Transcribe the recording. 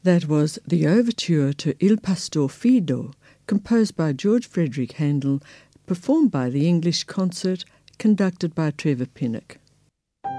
That was the overture to Il Pastor Fido, composed by George Frederick Handel, performed by the English Concert, conducted by Trevor Pinnock.